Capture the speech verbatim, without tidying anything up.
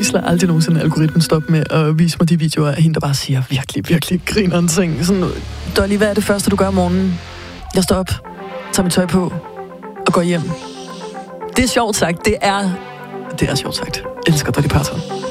Faktisk lader aldrig nogensinde algoritmen stoppe med at vise mig de videoer af hende, der bare siger virkelig, virkelig grineren ting. Sådan, Dolly, hvad er det første, du gør om morgenen? Jeg står op, tager mit tøj på og går hjem. Det er sjovt sagt. Det er, det er sjovt sagt. Jeg elsker Dolly Parton.